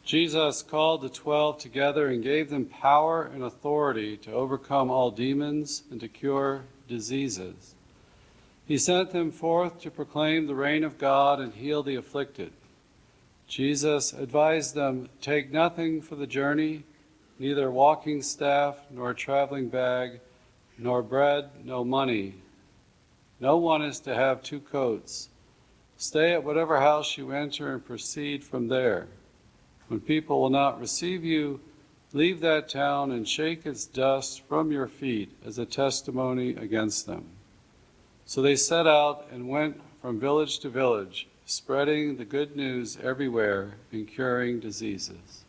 Jesus called the 12 together and gave them power and authority to overcome all demons and to cure diseases. He sent them forth to proclaim the reign of God and heal the afflicted. Jesus advised them, "Take nothing for the journey, neither walking staff, nor traveling bag, nor bread, no money. No one is to have two coats. Stay at whatever house you enter and proceed from there. When people will not receive you, leave that town and shake its dust from your feet as a testimony against them." So they set out and went from village to village, spreading the good news everywhere and curing diseases.